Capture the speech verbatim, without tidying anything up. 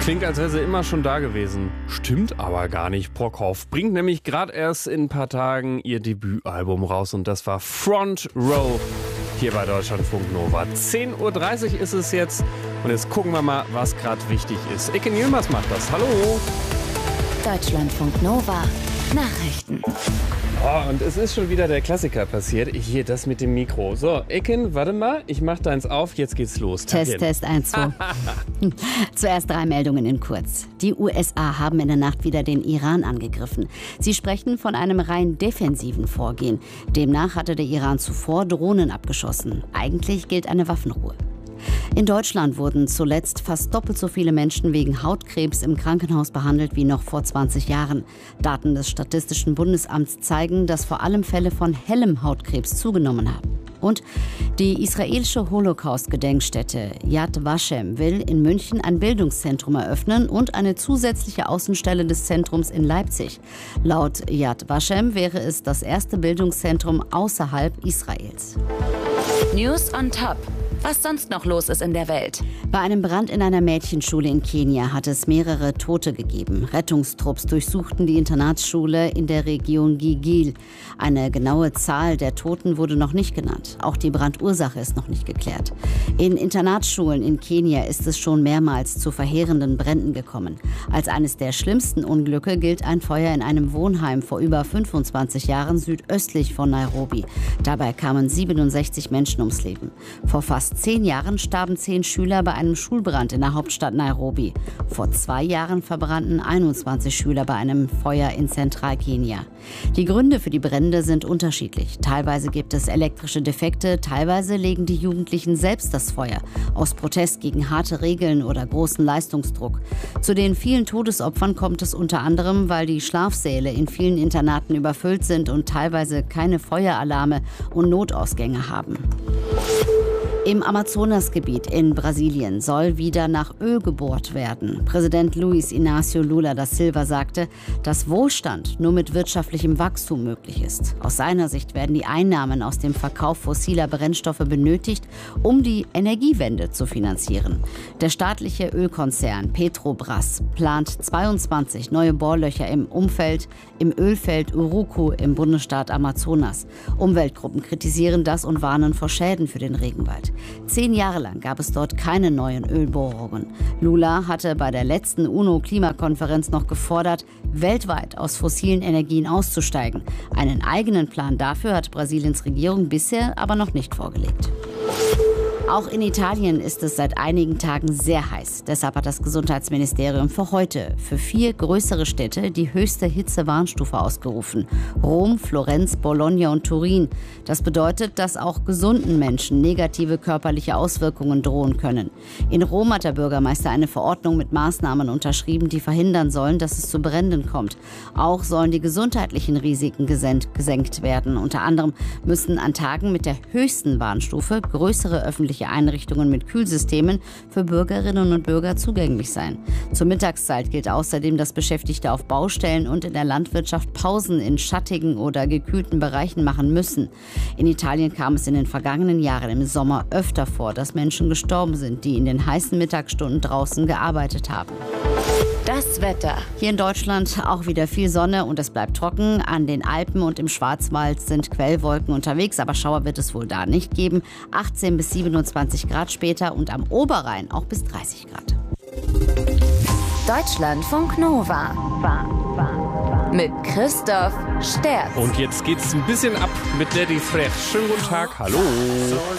Klingt, als wäre sie immer schon da gewesen. Stimmt aber gar nicht. Brockhoff bringt nämlich gerade erst in ein paar Tagen ihr Debütalbum raus und das war Front Row hier bei Deutschlandfunk Nova. zehn Uhr dreißig ist es jetzt und jetzt gucken wir mal, was gerade wichtig ist. Iken Yilmaz macht das. Hallo! Deutschlandfunk Nova Nachrichten. Oh, und es ist schon wieder der Klassiker passiert. Hier, das mit dem Mikro. So, Iken, warte mal, ich mach deins auf, jetzt geht's los. Test, Test, eins, zwei. Zuerst drei Meldungen in kurz. Die U S A haben in der Nacht wieder den Iran angegriffen. Sie sprechen von einem rein defensiven Vorgehen. Demnach hatte der Iran zuvor Drohnen abgeschossen. Eigentlich gilt eine Waffenruhe. In Deutschland wurden zuletzt fast doppelt so viele Menschen wegen Hautkrebs im Krankenhaus behandelt wie noch vor zwanzig Jahren. Daten des Statistischen Bundesamts zeigen, dass vor allem Fälle von hellem Hautkrebs zugenommen haben. Und die israelische Holocaust-Gedenkstätte Yad Vashem will in München ein Bildungszentrum eröffnen und eine zusätzliche Außenstelle des Zentrums in Leipzig. Laut Yad Vashem wäre es das erste Bildungszentrum außerhalb Israels. News on Top. Was sonst noch los ist in der Welt. Bei einem Brand in einer Mädchenschule in Kenia hat es mehrere Tote gegeben. Rettungstrupps durchsuchten die Internatsschule in der Region Gilgil. Eine genaue Zahl der Toten wurde noch nicht genannt. Auch die Brandursache ist noch nicht geklärt. In Internatsschulen in Kenia ist es schon mehrmals zu verheerenden Bränden gekommen. Als eines der schlimmsten Unglücke gilt ein Feuer in einem Wohnheim vor über fünfundzwanzig Jahren südöstlich von Nairobi. Dabei kamen siebenundsechzig Menschen ums Leben. Vor fast zehn Jahren starben zehn Schüler bei einem Schulbrand in der Hauptstadt Nairobi. Vor zwei Jahren verbrannten einundzwanzig Schüler bei einem Feuer in Zentralkenia. Die Gründe für die Brände sind unterschiedlich. Teilweise gibt es elektrische Defekte, teilweise legen die Jugendlichen selbst das Feuer, aus Protest gegen harte Regeln oder großen Leistungsdruck. Zu den vielen Todesopfern kommt es unter anderem, weil die Schlafsäle in vielen Internaten überfüllt sind und teilweise keine Feueralarme und Notausgänge haben. Im Amazonasgebiet in Brasilien soll wieder nach Öl gebohrt werden. Präsident Luiz Inácio Lula da Silva sagte, dass Wohlstand nur mit wirtschaftlichem Wachstum möglich ist. Aus seiner Sicht werden die Einnahmen aus dem Verkauf fossiler Brennstoffe benötigt, um die Energiewende zu finanzieren. Der staatliche Ölkonzern Petrobras plant zweiundzwanzig neue Bohrlöcher im Umfeld, im Ölfeld Urucu im Bundesstaat Amazonas. Umweltgruppen kritisieren das und warnen vor Schäden für den Regenwald. Zehn Jahre lang gab es dort keine neuen Ölbohrungen. Lula hatte bei der letzten UNO-Klimakonferenz noch gefordert, weltweit aus fossilen Energien auszusteigen. Einen eigenen Plan dafür hat Brasiliens Regierung bisher aber noch nicht vorgelegt. Auch in Italien ist es seit einigen Tagen sehr heiß. Deshalb hat das Gesundheitsministerium für heute für vier größere Städte die höchste Hitzewarnstufe ausgerufen. Rom, Florenz, Bologna und Turin. Das bedeutet, dass auch gesunden Menschen negative körperliche Auswirkungen drohen können. In Rom hat der Bürgermeister eine Verordnung mit Maßnahmen unterschrieben, die verhindern sollen, dass es zu Bränden kommt. Auch sollen die gesundheitlichen Risiken gesenkt werden. Unter anderem müssen an Tagen mit der höchsten Warnstufe größere öffentliche Einrichtungen mit Kühlsystemen für Bürgerinnen und Bürger zugänglich sein. Zur Mittagszeit gilt außerdem, dass Beschäftigte auf Baustellen und in der Landwirtschaft Pausen in schattigen oder gekühlten Bereichen machen müssen. In Italien kam es in den vergangenen Jahren im Sommer öfter vor, dass Menschen gestorben sind, die in den heißen Mittagsstunden draußen gearbeitet haben. Das Wetter. Hier in Deutschland auch wieder viel Sonne und es bleibt trocken. An den Alpen und im Schwarzwald sind Quellwolken unterwegs, aber Schauer wird es wohl da nicht geben. achtzehn bis siebenundzwanzig Grad später und am Oberrhein auch bis dreißig Grad. Deutschlandfunk Nova. Mit Christoph Sterz. Und jetzt geht's ein bisschen ab mit Daddy Fresh. Schönen guten Tag, hallo.